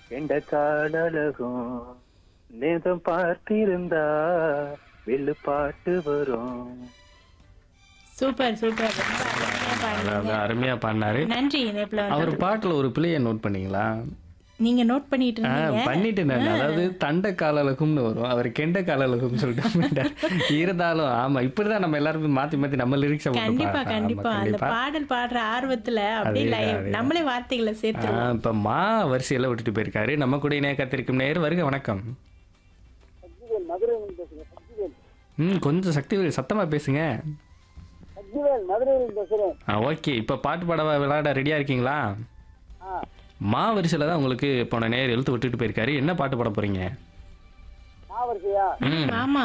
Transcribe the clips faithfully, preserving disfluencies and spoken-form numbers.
எந்த காலழகும் நேதம் பார்த்திருந்தா வெள்ளு பாட்டு வரும். சூப்பர் சூப்பர் ரொம்ப அருமையா அதாவது பாடுனீங்க. அருமையா பாடினாரு. நன்றி இணைப்புல அவர் வந்து பாட்டுல ஒரு பிள்ளைய நோட் பண்ணீங்களா? நீங்க நோட் பண்ணிட்டு ஆ, இருந்தீங்க. பண்ணிட்டு நான் அதாவது தண்டை காலழகும்னு வரும், அவர் கெண்ட காலழகும்னு சொல்லிட்டு போயிட்டார். இருந்தாலும் ஆமா இப்படிதான் நம்ம எல்லாருமே மாத்தி மாத்தி நம்ம லிரிக்ஸை கண்டிப்பா கண்டிப்பா அந்த பாடல் பாடுற ஆர்வத்துல அப்படியே அதேதான், லைவ் அதேதான். நம்மளே வார்த்தைகளை சேர்த்துருவோம். இப்ப மா வரிசையில விட்டுட்டு போயிருக்காரு. நம்ம கூட இணைய காத்திருக்கும் நேயர் வருக வணக்கம். மதுரையில் பேசுறேன். சக்திவேல் ம் கொஞ்சம் சக்தி சத்தமா பேசுங்க. சக்திவேல் மதுரையில் பேசுறேன். ஓகே, இப்ப பாட்டு பாட விளையாட ரெடியா இருக்கீங்களா? ஆ, மா வரிசையில தான் உங்களுக்கு போன நேயர் எழுத்து விட்டுட்டு போயிருக்காரு. என்ன பாட்டு பாட போறீங்க? மாவரிசையா ம் ஆமா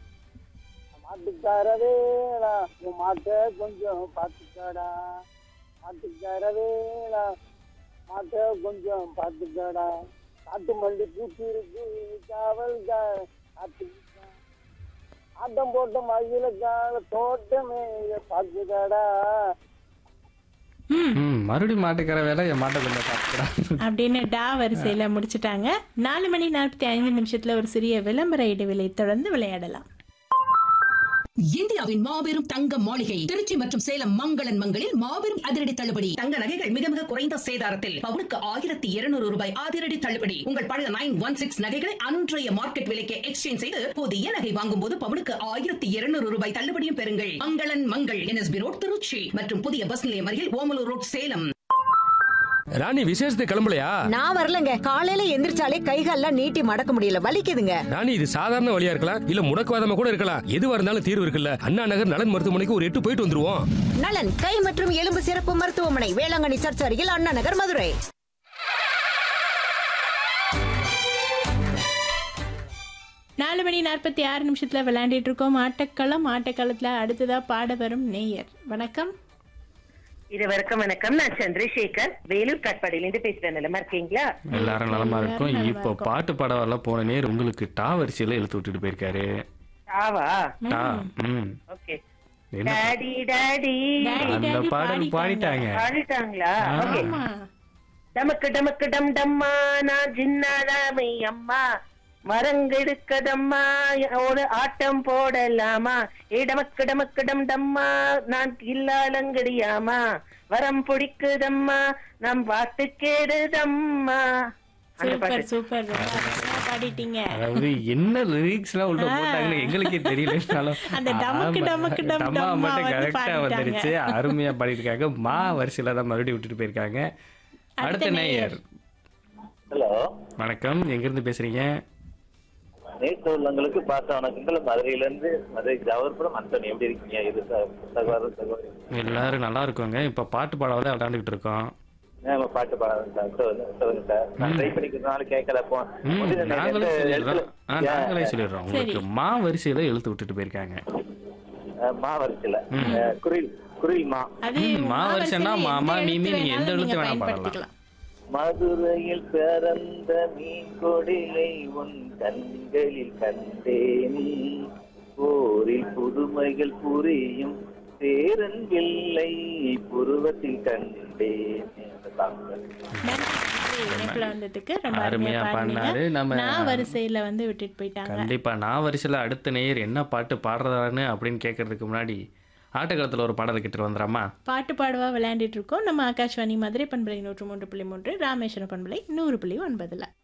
மாட்டுக்காரவேலா உன் மாட்டை கொஞ்சம் பார்த்துக்காடா, மாட்டுக்காரவேலா மாட்டை கொஞ்சம் பார்த்துக்காடா, காட்டு மல்லி பூச்சி இருக்கு காவல் காத்துக்கா, ஆட்டம் போட்ட மகிழ கால தோட்டமே பார்த்துக்காடா. ம் ம் மறுபடியும் மாட்டுக்கிற வேலை என் மாட்டை கொஞ்சம் பார்த்துக்கிறேன். அப்படின்னு டா வரிசையில முடிச்சிட்டாங்க. நாலு மணி நாற்பத்தி ஐந்து நிமிஷத்துல ஒரு சிறிய விளம்பர இடைவெளி தொடர்ந்து விளையாடலாம். இந்தியாவின் மாபெரும் தங்க மாளிகை திருச்சி மற்றும் சேலம் மங்களன் மங்களில் மாபெரும் அதிரடி தள்ளுபடி. தங்க நகைகள் மிக மிக குறைந்த சேதாரத்தில் பவுனுக்கு ஆயிரத்தி இருநூறு ரூபாய் அதிரடி தள்ளுபடி. உங்கள் பழைய நைன் ஒன் சிக்ஸ் நகைகளை அன்றைய மார்க்கெட் விலைக்கு எக்ஸ்சேஞ்ச் செய்து புதிய நகை வாங்கும் போது பவுனுக்கு ஆயிரத்தி இருநூறு ரூபாய் தள்ளுபடியும் பெறுங்கள். மங்களன் மங்கள் என்எஸ்பி ரோட் திருச்சி மற்றும் புதிய பஸ் நிலையம் அருகில் ஓமலூர் ரோட் சேலம். ராணி விசேஷத்துக்கு கிளம்பலையா? நான் வரலங்க. காலையில எந்திரிச்சாலே கைகால்லாம் நீட்டி மடக்க முடியல, வலிக்குதுங்க. ராணி இது சாதாரண வழியா இருக்கலாம், இல்ல முடக்குவாதமா கூட இருக்கலாம். எதுவா இருந்தாலும் தீர்வு இருக்குல்ல. அண்ணா நகர் நலன் மருத்துவமனைக்கு ஒரு எட்டு போயிட்டு வந்துருவோம். நலன் கை மற்றும் எலும்பு சிறப்பு மருத்துவமனை, வேளாங்கண்ணி சர்ச் அருகில், அண்ணா நகர், மதுரை. நாலு மணி நாற்பத்தி ஆறு நிமிஷத்துல விளையாண்டிட்டு இருக்கோம். ஆட்டக்களம் ஆட்டக்களத்துல அடுத்ததா பாட வரும் நேயர். வணக்கம். இருவருக்கும் வணக்கம். நான் சந்திரசேகர் வேலூர் காட்பாடியிலிருந்து பேசுறேன். நிலமா இருக்கீங்களா? எல்லாரும் நலமா இருக்கும். இப்போ பாட்டு பாட வரல போன நேர் உங்களுக்கு டா வரிசையில எழுத்து விட்டுட்டு போயிருக்காரு. ஆவா டா ம் ஓகே. என்ன டாடி டாடி டாடி, அந்த டாடி பாடல் பாடிட்டாங்க. பாடிட்டாங்களா? ஓகே. ஆமா. டமக்கு டமக்கு டம் டம்மா நான் சின்னதாமை அம்மா மரங்கெடுக்கதம்மா ஒரு ஆட்டம் போடலாமா, ஏ டமக்கு டமக்கு டம் டம்மா நான் இல்லாலங்கடியாமா வரம் பிடிக்குதம்மா நம் பாட்டு கேடுதம்மா. அந்த சூப்பர் பாட்டு. சூப்பர் ரொம்ப அருமையா பாடிட்டீங்க. அதாவது என்ன லிரிக்ஸ் எல்லாம் உள்ள போட்டாங்கன்னு எங்களுக்கே தெரியல. அந்த டமக்கு டமக்கு டம் டம்மா டம்மா மட்டும் வந்து கரெக்டா பாடிட்டாங்க. வந்துருச்சு. அருமையா பாடிருக்காங்க. மா வரிசையில தான் மறுபடியும் விட்டுட்டு போயிருக்காங்க. அடுத்த அடுத்த நேயர். ஹலோ, வணக்கம், எங்க இருந்து பேசுறீங்க? நேற்று உள்ளவங்களுக்கு பார்த்த வணக்கங்கள். மதுரையில இருந்து மதுரை ஜவஹர்புரம் அந்தோனி. எப்படி இருக்கீங்க? இது சகோதரர் சகோதரி எல்லாரும் நல்லா இருக்கோங்க. இப்ப பாட்டு பாடாத விளையாண்டுகிட்டு இருக்கோம். நம்ம பாட்டு பாடுறோம் சார். சொல்லுங்க சொல்லுங்க சார். நான் ட்ரை பண்ணிக்கிறதுனால கேட்கல. போ ம், முதல்ல நான் நாங்களே எந்த சொல்லிடுறோம். எழுத்துல- ஆ, நாங்களே சொல்லிடுறோம். உங்களுக்கு சரி. மா வரிசையில எழுத்து விட்டுட்டு போயிருக்காங்க. அஹ், மா வரிசையில அஹ், குரில் குரில் மா. அது ம், மா வரிசைன்னா வரிசையில மாமா, எந்த மீமி, எழுத்து நீங்க எந்த வேணாலும் எழுத்து நீங்க வேணா பாடலாம். பயன்படுத்திக்கலாம். மதுரையில் பிறந்த மீன் கொடியை உன் கண்களில் கண்டேன், போரில் புதுமைகள் புரியும் சேரன் வில்லை புருவத்தில் கண்டேன். நன்றி, இணைப்புல வந்ததுக்கு ரொம்ப அருமையா அருமையா பாடினாரு. பாடினீங்க. நம்ம நான் வரிசையில வந்து விட்டுட்டு போயிட்டாங்க. கண்டிப்பா நான் வரிசையில அடுத்த நேயர் என்ன பாட்டு பாடுறாருன்னு அப்படின்னு கேட்கறதுக்கு முன்னாடி ஆட்டக்காலத்துல ஒரு பாடலை கேட்டு வந்துடாமா? பாட்டு பாடுவா விளையாண்டுட்டு இருக்கோம். நம்ம ஆகாஷ்வாணி மதுரை பண்பலை நூற்று மூன்று புள்ளி மூன்று, ராமேஸ்வரம் பண்பலை நூறு புள்ளி ஒன்பதுல.